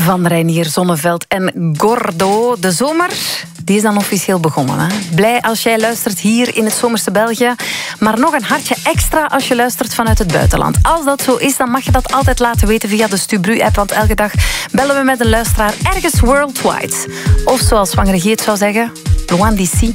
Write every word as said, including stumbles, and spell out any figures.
van Reinier Zonneveld en Gordo. De zomer die is dan officieel begonnen. Hè? Blij als jij luistert hier in het zomerse België. Maar nog een hartje extra als je luistert vanuit het buitenland. Als dat zo is, dan mag je dat altijd laten weten via de Stubru-app. Want elke dag bellen we met een luisteraar ergens worldwide. Of zoals Zwangere Geet zou zeggen, loin d'ici.